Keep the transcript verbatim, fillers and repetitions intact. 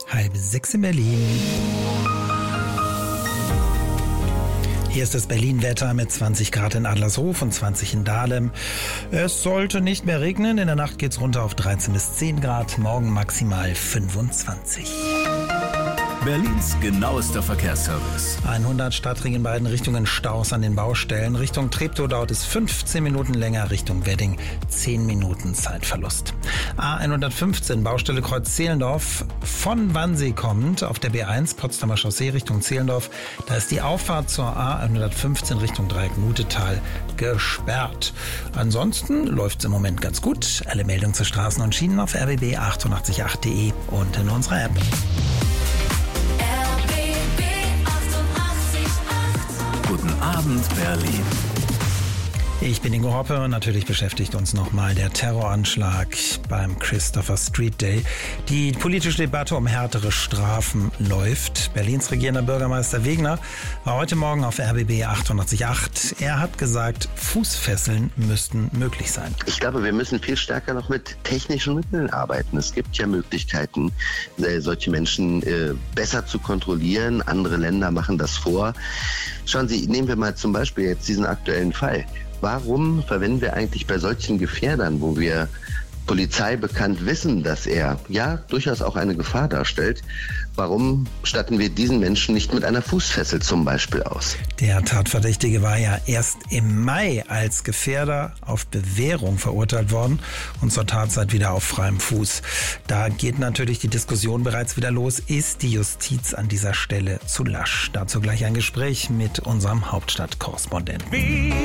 Halb sechs in Berlin. Hier ist das Berlin-Wetter mit zwanzig Grad in Adlershof und zwanzig in Dahlem. Es sollte nicht mehr regnen. In der Nacht geht's runter auf dreizehn bis zehn Grad. Morgen maximal fünfundzwanzig. Berlins genauester Verkehrsservice. hundert Stadtring in beiden Richtungen, Staus an den Baustellen. Richtung Treptow dauert es fünfzehn Minuten länger, Richtung Wedding zehn Minuten Zeitverlust. A hundertfünfzehn, Baustelle Kreuz Zehlendorf, von Wannsee kommend auf der B eins, Potsdamer Chaussee Richtung Zehlendorf. Da ist die Auffahrt zur A hundertfünfzehn Richtung Dreieck-Nutetal gesperrt. Ansonsten läuft es im Moment ganz gut. Alle Meldungen zu Straßen und Schienen auf r b b achtundachtzig punkt acht punkt d e und in unserer App. Guten Abend, Berlin. Ich bin Ingo Hoppe und natürlich beschäftigt uns nochmal der Terroranschlag beim Christopher Street Day. Die politische Debatte um härtere Strafen läuft. Berlins regierender Bürgermeister Wegner war heute Morgen auf r b b achtundachtzig Punkt acht. Er hat gesagt, Fußfesseln müssten möglich sein. Ich glaube, wir müssen viel stärker noch mit technischen Mitteln arbeiten. Es gibt ja Möglichkeiten, solche Menschen besser zu kontrollieren. Andere Länder machen das vor. Schauen Sie, nehmen wir mal zum Beispiel jetzt diesen aktuellen Fall. Warum verwenden wir eigentlich bei solchen Gefährdern, wo wir Polizei bekannt wissen, dass er ja durchaus auch eine Gefahr darstellt, warum statten wir diesen Menschen nicht mit einer Fußfessel zum Beispiel aus? Der Tatverdächtige war ja erst im Mai als Gefährder auf Bewährung verurteilt worden und zur Tatzeit wieder auf freiem Fuß. Da geht natürlich die Diskussion bereits wieder los. Ist die Justiz an dieser Stelle zu lasch? Dazu gleich ein Gespräch mit unserem Hauptstadtkorrespondenten.